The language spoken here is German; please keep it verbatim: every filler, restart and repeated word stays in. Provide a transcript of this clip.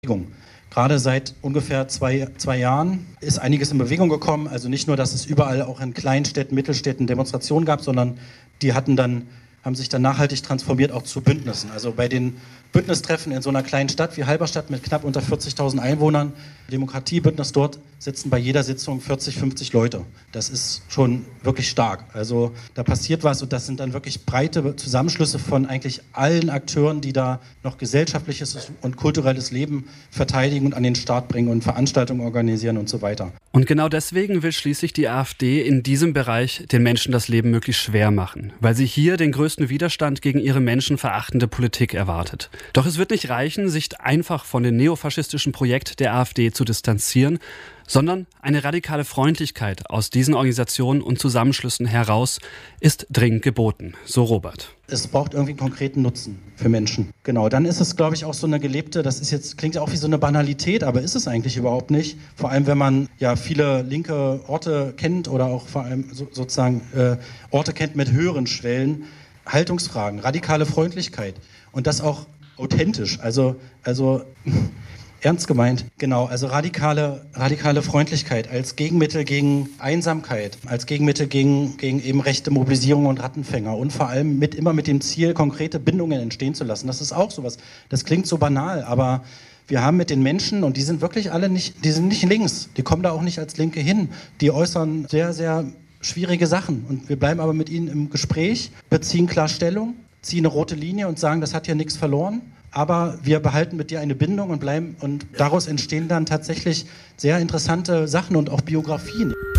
Bewegung. Gerade seit ungefähr zwei, zwei Jahren ist einiges in Bewegung gekommen. Also nicht nur, dass es überall auch in Kleinstädten, Mittelstädten Demonstrationen gab, sondern die hatten dann, haben sich dann nachhaltig transformiert auch zu Bündnissen. Also bei den Bündnistreffen in so einer kleinen Stadt wie Halberstadt mit knapp unter vierzigtausend Einwohnern, Demokratiebündnis, dort sitzen bei jeder Sitzung vierzig, fünfzig Leute. Das ist schon wirklich stark. Also da passiert was und das sind dann wirklich breite Zusammenschlüsse von eigentlich allen Akteuren, die da noch gesellschaftliches und kulturelles Leben verteidigen und an den Start bringen und Veranstaltungen organisieren und so weiter. Und genau deswegen will schließlich die AfD in diesem Bereich den Menschen das Leben möglichst schwer machen, weil sie hier den größten Widerstand gegen ihre menschenverachtende Politik erwartet. Doch es wird nicht reichen, sich einfach von dem neofaschistischen Projekt der AfD zu distanzieren, sondern eine radikale Freundlichkeit aus diesen Organisationen und Zusammenschlüssen heraus ist dringend geboten, so Robert. Es braucht irgendwie einen konkreten Nutzen für Menschen. Genau, dann ist es, glaube ich, auch so eine gelebte, das ist jetzt, klingt auch wie so eine Banalität, aber ist es eigentlich überhaupt nicht. Vor allem, wenn man ja viele linke Orte kennt oder auch vor allem so, sozusagen äh, Orte kennt mit höheren Schwellen, Haltungsfragen, radikale Freundlichkeit und das auch authentisch, also, also ernst gemeint, genau, also radikale, radikale Freundlichkeit als Gegenmittel gegen Einsamkeit, als Gegenmittel gegen, gegen eben rechte Mobilisierung und Rattenfänger und vor allem mit, immer mit dem Ziel, konkrete Bindungen entstehen zu lassen. Das ist auch sowas, das klingt so banal, aber wir haben mit den Menschen, und die sind wirklich alle nicht, die sind nicht links, die kommen da auch nicht als Linke hin, die äußern sehr, sehr schwierige Sachen und wir bleiben aber mit ihnen im Gespräch, beziehen klar Stellung, ziehen eine rote Linie und sagen, das hat hier nichts verloren. Aber wir behalten mit dir eine Bindung und bleiben und daraus entstehen dann tatsächlich sehr interessante Sachen und auch Biografien.